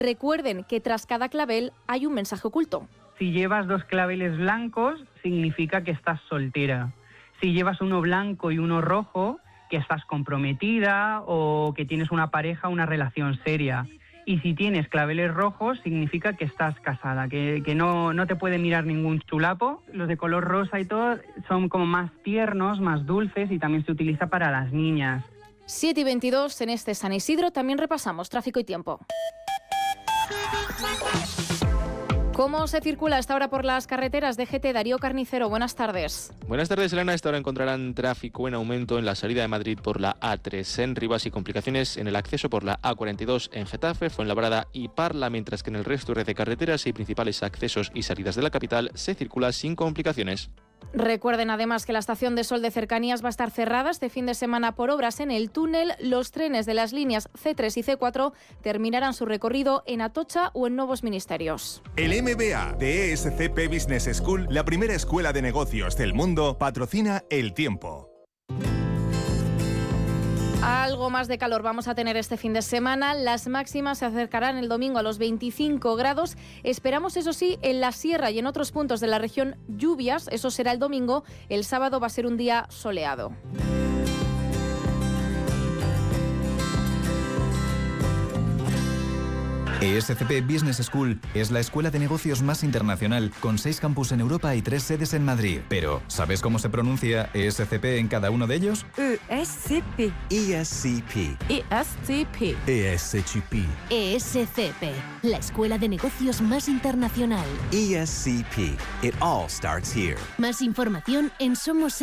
Recuerden que tras cada clavel hay un mensaje oculto. Si llevas 2 claveles blancos, significa que estás soltera. Si llevas uno blanco y uno rojo, que estás comprometida o que tienes una pareja, una relación seria. Y si tienes claveles rojos, significa que estás casada, que no te puede mirar ningún chulapo. Los de color rosa y todo son como más tiernos, más dulces y también se utiliza para las niñas. 7:22 en este San Isidro. También repasamos tráfico y tiempo. ¿Cómo se circula a esta hora por las carreteras? DGT, Darío Carnicero, buenas tardes. Buenas tardes, Elena. A esta hora encontrarán tráfico en aumento en la salida de Madrid por la A3 en Rivas y complicaciones en el acceso por la A42 en Getafe, Fuenlabrada y Parla, mientras que en el resto de carreteras y principales accesos y salidas de la capital se circula sin complicaciones. Recuerden además que la estación de Sol de Cercanías va a estar cerrada este fin de semana por obras en el túnel. Los trenes de las líneas C3 y C4 terminarán su recorrido en Atocha o en Nuevos Ministerios. El MBA de ESCP Business School, la primera escuela de negocios del mundo, patrocina El Tiempo. Algo más de calor vamos a tener este fin de semana. Las máximas se acercarán el domingo a los 25 grados. Esperamos, eso sí, en la sierra y en otros puntos de la región lluvias. Eso será el domingo. El sábado va a ser un día soleado. ESCP Business School es la escuela de negocios más internacional, con 6 campus en Europa y 3 sedes en Madrid. Pero, ¿sabes cómo se pronuncia ESCP en cada uno de ellos? ESCP. ESCP. ESCP. ESCP. ESCP, la escuela de negocios más internacional. ESCP. It all starts here. Más información en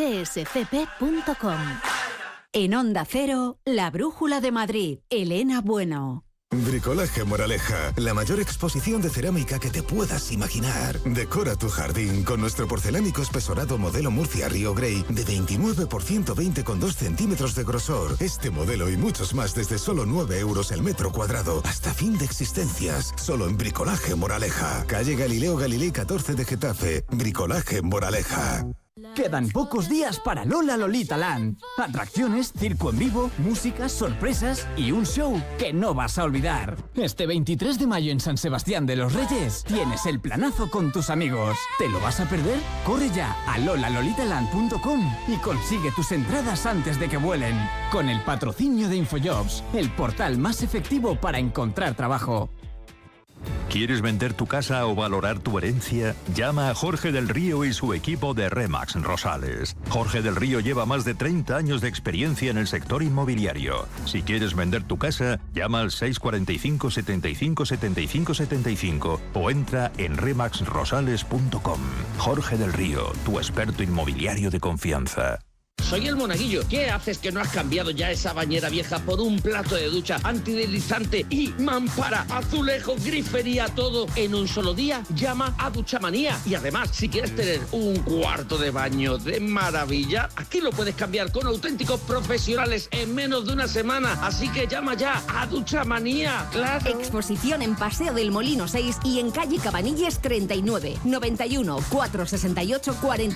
somosescp.com. En Onda Cero, La Brújula de Madrid. Elena Bueno. Bricolaje Moraleja, la mayor exposición de cerámica que te puedas imaginar. Decora tu jardín con nuestro porcelánico espesorado modelo Murcia Río Grey de 29 por 120,2 centímetros de grosor. Este modelo y muchos más desde solo 9 euros el metro cuadrado. Hasta fin de existencias. Solo en Bricolaje Moraleja. Calle Galileo Galilei 14 de Getafe. Bricolaje Moraleja. Quedan pocos días para Lola Lolita Land. Atracciones, circo en vivo, música, sorpresas y un show que no vas a olvidar. Este 23 de mayo en San Sebastián de los Reyes tienes el planazo con tus amigos. ¿Te lo vas a perder? Corre ya a lolalolitaland.com y consigue tus entradas antes de que vuelen. Con el patrocinio de Infojobs, el portal más efectivo para encontrar trabajo. ¿Quieres vender tu casa o valorar tu herencia? Llama a Jorge del Río y su equipo de Remax Rosales. Jorge del Río lleva más de 30 años de experiencia en el sector inmobiliario. Si quieres vender tu casa, llama al 645 75 75 75 o entra en remaxrosales.com. Jorge del Río, tu experto inmobiliario de confianza. Soy el Monaguillo. ¿Qué haces que no has cambiado ya esa bañera vieja por un plato de ducha antideslizante y mampara, azulejo, grifería, todo en un solo día? Llama a Duchamanía. Y además, si quieres tener un cuarto de baño de maravilla, aquí lo puedes cambiar con auténticos profesionales en menos de una semana. Así que llama ya a Duchamanía. ¡Claro! Exposición en Paseo del Molino 6 y en calle Cabanilles 39, 91 468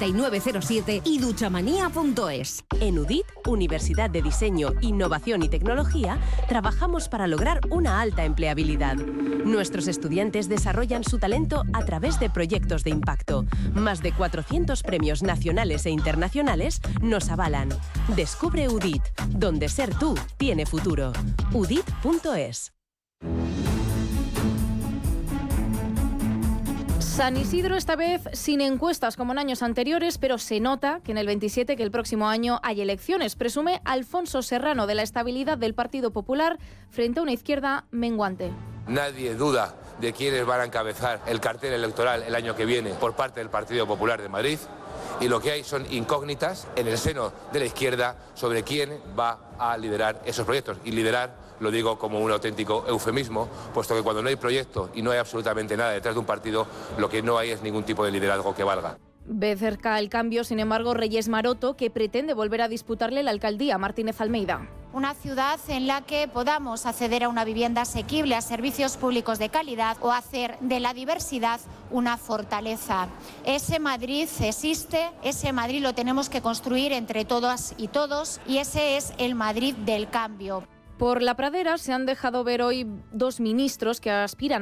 4907 y duchamanía.es. En UDIT, Universidad de Diseño, Innovación y Tecnología, trabajamos para lograr una alta empleabilidad. Nuestros estudiantes desarrollan su talento a través de proyectos de impacto. Más de 400 premios nacionales e internacionales nos avalan. Descubre UDIT, donde ser tú tiene futuro. udit.es. San Isidro esta vez sin encuestas como en años anteriores, pero se nota que en el 27, que el próximo año hay elecciones. Presume Alfonso Serrano de la estabilidad del Partido Popular frente a una izquierda menguante. Nadie duda de quiénes van a encabezar el cartel electoral el año que viene por parte del Partido Popular de Madrid. Y lo que hay son incógnitas en el seno de la izquierda sobre quién va a liderar esos proyectos. Y liderar lo digo como un auténtico eufemismo, puesto que cuando no hay proyecto y no hay absolutamente nada detrás de un partido, lo que no hay es ningún tipo de liderazgo que valga. Ve cerca el cambio, sin embargo, Reyes Maroto, que pretende volver a disputarle la alcaldía a Martínez Almeida. Una ciudad en la que podamos acceder a una vivienda asequible, a servicios públicos de calidad o hacer de la diversidad una fortaleza. Ese Madrid existe, ese Madrid lo tenemos que construir entre todas y todos y ese es el Madrid del cambio. Por la pradera se han dejado ver hoy dos ministros que aspiran